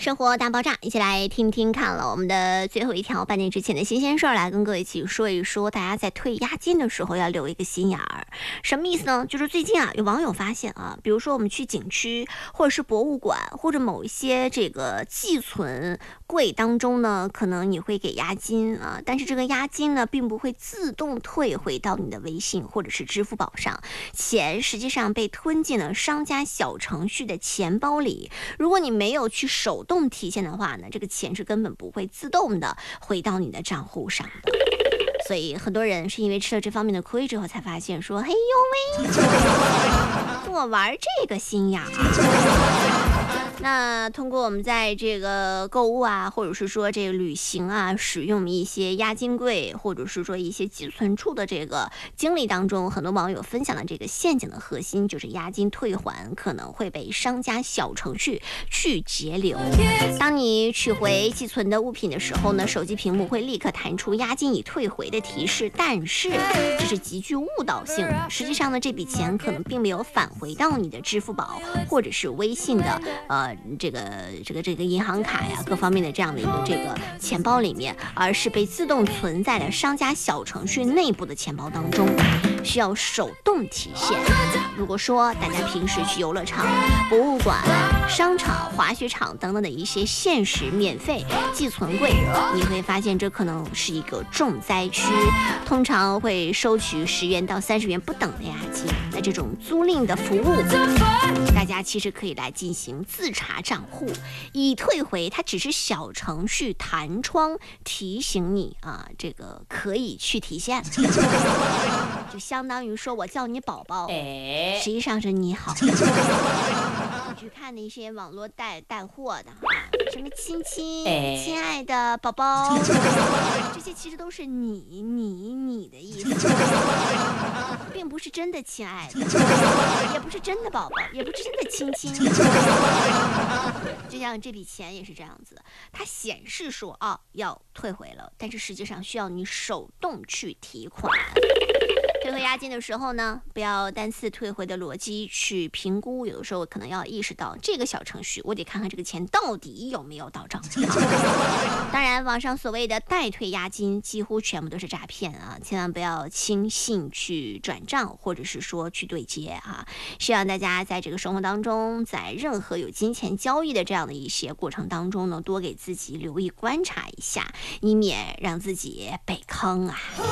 生活大爆炸，一起来听听看了我们的最后一条半年之前的新鲜事儿，来跟各位一起说一说，大家在退押金的时候要留一个心眼儿。什么意思呢？就是最近有网友发现比如说我们去景区或者是博物馆或者某一些这个寄存柜当中呢，可能你会给押金但是这个押金呢并不会自动退回到你的微信或者是支付宝上，钱实际上被吞进了商家小程序的钱包里。如果你没有去手动提现的话呢，这个钱是根本不会自动的回到你的账户上的。所以很多人是因为吃了这方面的亏之后才发现说，嘿呦喂，我玩这个心眼那通过我们在这个购物或者是说这个旅行使用一些押金柜或者是说一些寄存处的这个经历当中，很多网友分享了这个陷阱的核心就是押金退还可能会被商家小程序去截留。当你取回寄存的物品的时候呢，手机屏幕会立刻弹出押金已退回的提示，但是这是极具误导性的。实际上呢，这笔钱可能并没有返回到你的支付宝或者是微信的这个银行卡各方面的这样的一个这个钱包里面，而是被自动存在了商家小程序内部的钱包当中，需要手动提现。如果说大家平时去游乐场、博物馆、商场、滑雪场等等的一些限时免费寄存柜，你会发现这可能是一个重灾区，通常会收取10元到30元不等的押金。那这种租赁的服务，大家其实可以来进行自查账户，已退回它只是小程序弹窗提醒你这个可以去提现，就相当于说我叫你宝宝，实际上是你好。你去看那些网络带货的什么亲亲、亲爱的宝宝，这些其实都是你的意思，并不是真的亲爱的，也不是真的宝宝，也不是真的亲亲。就像这笔钱也是这样子，它显示说要退回了，但是实际上需要你手动去提款。退回押金的时候呢，不要单次退回的逻辑去评估，有的时候可能要意识到这个小程序我得看看这个钱到底有没有到账。当然网上所谓的代退押金几乎全部都是诈骗千万不要轻信去转账或者是说去对接希望大家在这个生活当中，在任何有金钱交易的这样的一些过程当中呢，多给自己留意观察一下，以免让自己被坑